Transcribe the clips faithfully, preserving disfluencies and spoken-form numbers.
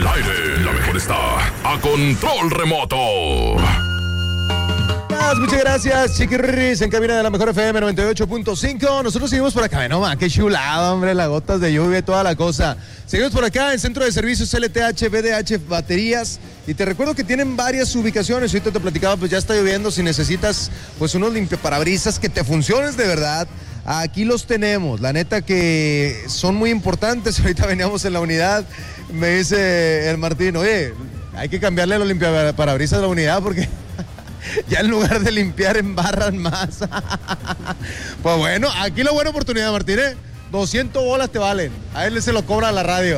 el aire. La mejor está a control remoto. Muchas gracias, Chiquirris, en cabina de la mejor F M noventa y ocho punto cinco. Nosotros seguimos por acá, no, man, qué chulado, hombre, las gotas de lluvia y toda la cosa. Seguimos por acá en Centro de Servicios L T H, B D H Baterías. Y te recuerdo que tienen varias ubicaciones. Ahorita te platicaba, pues ya está lloviendo. Si necesitas, pues unos limpiaparabrisas que te funcionen de verdad, aquí los tenemos. La neta que son muy importantes. Ahorita veníamos en la unidad, me dice el Martín, oye, hay que cambiarle los limpiaparabrisas a la unidad porque ya en lugar de limpiar embarran más. Pues bueno, aquí la buena oportunidad, Martín, ¿eh? doscientas bolas te valen. A él se lo cobra a la radio.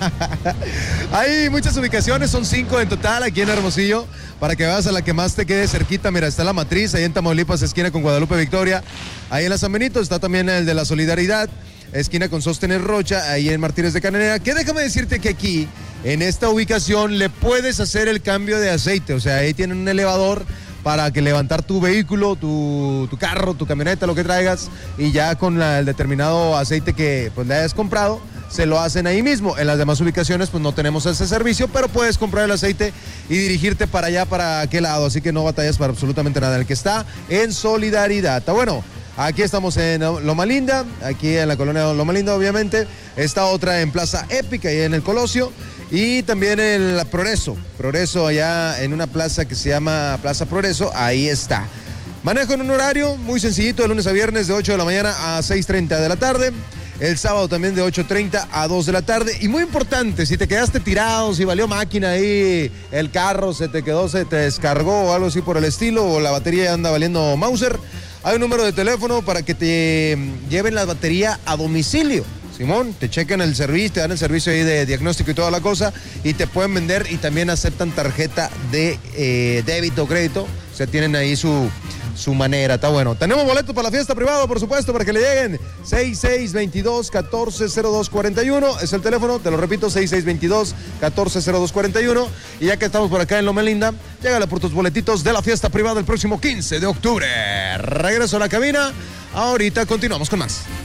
Hay muchas ubicaciones, son cinco en total aquí en Hermosillo, para que veas a la que más te quede cerquita. Mira, está la Matriz, ahí en Tamaulipas, esquina con Guadalupe Victoria. Ahí en la San Benito está también el de la Solidaridad, esquina con Sóstenes Rocha, ahí en Martínez de Cananea. Que déjame decirte que aquí, en esta ubicación, le puedes hacer el cambio de aceite. O sea, ahí tienen un elevador para que levantar tu vehículo, tu, tu carro, tu camioneta, lo que traigas, y ya con la, el determinado aceite que pues, le hayas comprado, se lo hacen ahí mismo. En las demás ubicaciones pues no tenemos ese servicio, pero puedes comprar el aceite y dirigirte para allá, para aquel lado, así que no batallas para absolutamente nada. El que está en Solidaridad. Está bueno. Aquí estamos en Loma Linda, aquí en la colonia Loma Linda, obviamente. Está otra en Plaza Épica, ahí en el Colosio. Y también en el Progreso, Progreso allá en una plaza que se llama Plaza Progreso, ahí está. Manejo en un horario muy sencillito, de lunes a viernes de ocho de la mañana a seis treinta de la tarde. El sábado también de ocho treinta a dos de la tarde. Y muy importante, si te quedaste tirado, si valió máquina ahí, el carro se te quedó, se te descargó o algo así por el estilo, o la batería anda valiendo Mauser, hay un número de teléfono para que te lleven la batería a domicilio. Simón, te checan el servicio, te dan el servicio ahí de diagnóstico y toda la cosa, y te pueden vender, y también aceptan tarjeta de eh, débito o crédito. O sea, tienen ahí su, su manera, está bueno. Tenemos boletos para la fiesta privada, por supuesto, para que le lleguen. seis seis veintidós, catorce cero dos cuarenta y uno es el teléfono, te lo repito, seis seis veintidós, catorce cero dos cuarenta y uno. Y ya que estamos por acá en Loma Linda, llégale por tus boletitos de la fiesta privada el próximo quince de octubre. Regreso a la cabina, ahorita continuamos con más.